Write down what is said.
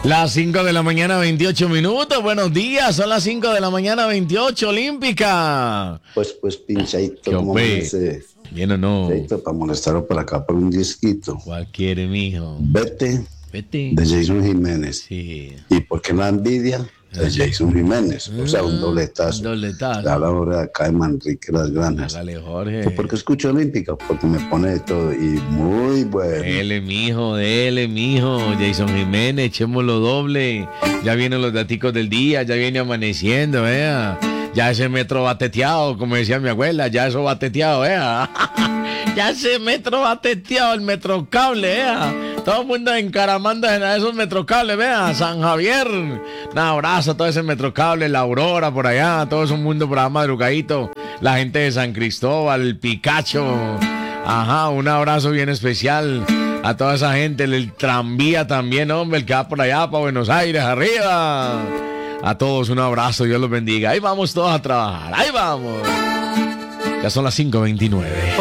Las 5 de la mañana, 28 minutos. Buenos días, son las 5 de la mañana, 28, Olímpica. Pues, pinchadito, ¿cómo ese? ¿Bien o no? Pinchadito para molestarlo por acá por un disquito. ¿Cuál quiere, mijo? Vete. De Jason Jiménez. Sí. ¿Y por qué la envidia? De Jason Jiménez. O sea, un dobletazo. Un dobletazo. A la hora de acá de Manrique Las Granas. Hágale, Jorge. ¿Por qué escucho Olímpica? Porque me pone de todo y muy bueno. Dele, mijo. Jason Jiménez, echémoslo doble. Ya vienen los daticos del día, ya viene amaneciendo, vea. Ya ese metro bateteado, como decía mi abuela, ya eso bateteado, vea. Ya ese metro bateteado, el metrocable, vea. Todo el mundo encaramando en esos metrocables, vea. San Javier, un abrazo a todo ese metrocable, la Aurora por allá, todo ese mundo por allá madrugadito. La gente de San Cristóbal, el Picacho. Ajá, un abrazo bien especial a toda esa gente, el tranvía también, hombre, el que va por allá para Buenos Aires, arriba. A todos un abrazo, Dios los bendiga. Ahí vamos todos a trabajar, ahí vamos. Ya son las 5:29.